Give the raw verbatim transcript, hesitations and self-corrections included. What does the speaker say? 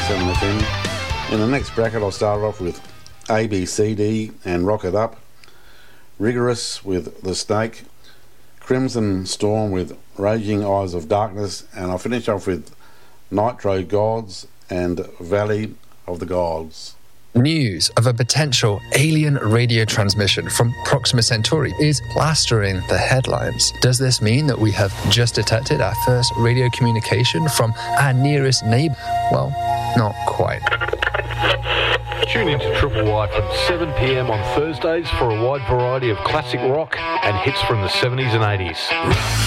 seven F M. In the next bracket, I'll start off with A B C D and Rock It Up, Rigorous with The Snake, Crimson Storm with Raging Eyes of Darkness, and I'll finish off with Nitro Gods and Valley of the Gods. News of a potential alien radio transmission from Proxima Centauri is plastering the headlines. Does this mean that we have just detected our first radio communication from our nearest neighbour? Well, not quite. Tune in to Triple Y from seven p.m. on Thursdays for a wide variety of classic rock and hits from the seventies and eighties.